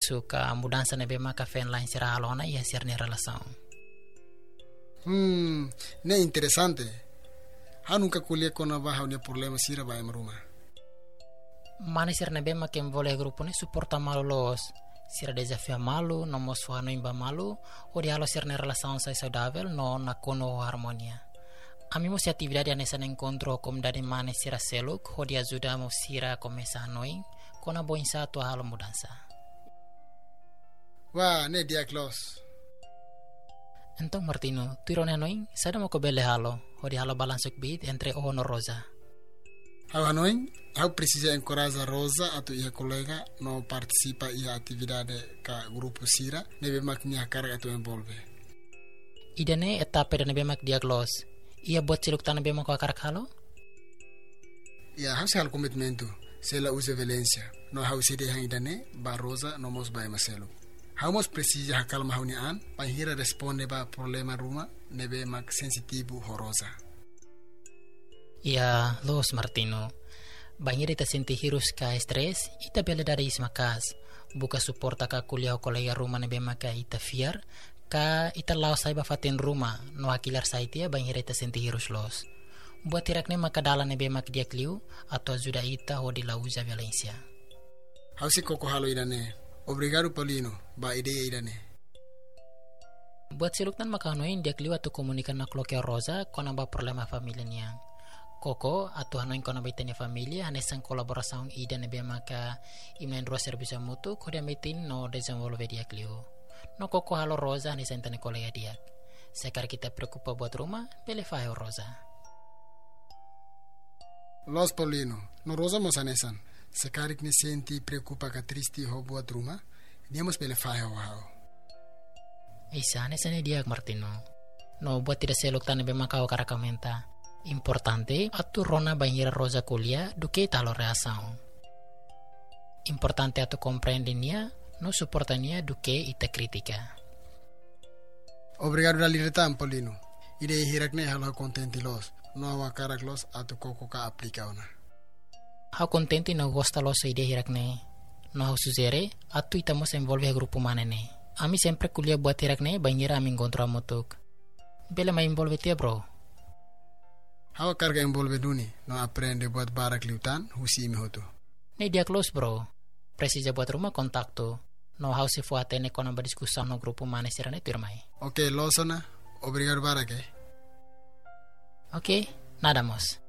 suka mudança nebe maka fen lain sira halona ia sirne relação. Ne interessante. Nunca kuliah kona baha unia problema sira ba em rumah. Mane sir nebe maka envolve grupo ne suporta malu los. Sira desafia malu, no mosua no imba malu, o di halo sirne relação sai saudável no na kono harmonia. Amimos atividade nessa encontro com dari mane sira seluk, o di ajuda mo sira começa noin, kona boin satu halo mudança. Wah, ne dia close. Então Martino, tu irone noin, sada mo ko bele halo, o di halo balansuk bit entre o no Rosa. Noin, eu precisa encorajar Rosa atau ia colega no participa ia atividade ka grupo sira, nebe maknya carga atau envolve. Idane etapa dan nebe mak diaglos. Ia buat siluk tanah nebe mak akarak halo? Ya, harus hal komitmen tu. Sela usa violência. No harus ide hang idane ba Rosa no mos ba maselo. Hamos precisa hakal mahunian, panhira responde ba problema rumah, nebe mak sensitivo horosa. Ya, los Martino. Banhir ita senti hirus ka stres, ita bela dari ismakas. Buka suporta ka kuliah o kolega rumah nebe maka ita fiar, ka ita lao saiba fatin rumah, no hakilar saitia banhir ita senti hirus los. Buat tirakne maka dala nebe mak dia kliu, atau ajuda ita ho di lauza violência. Hausi koko halo idane. Obrigado Paulino, ba ideia idane. Buat siluktan maka hanoin dia kliu atau komunikan na kloke Rosa kona ba problema familia niang. Koko atau hanoin kona baitanya familia hanesan kolaboração ida nebe maka imnen dua serviço mutu kode metin no desenvolve dia kliu. No koko halo Rosa hanesan tane kolega dia. Sekar kita preocupa buat rumah, pele fahe Rosa. Los Paulino, no Rosa mos hanesan. Sekarik ni senti preocupa ka tristi ho buat rumah, dia mos pele fahe ho hao. Isa hanesan dia Martino. No buat tidak seluk tane be maka o karakamenta. Importante atu rona banhira Rosa kuliah duke talo reação. Importante atu compreendinia no suportania duke ita kritika. Obrigado dali retam Paulino. Ide hirakne halo contenti los. No awa karak los atu koko ka aplika ona. Hau contenti no gosta los ide hirakne. No hau suzere atu ita mos envolve grupo manene. Ami sempre kuliah buat hirakne banhira ami encontro amutuk. Bele ma envolve tia bro. Hawa carga envolve duni, no aprende buat barak liutan, husi imi hotu. Ne dia close bro. Precisa buat rumah kontakto. No how se fue atene con uma discussão no grupo mane serane turmai. Ok, losona. Obrigado barak Ok, nada mais.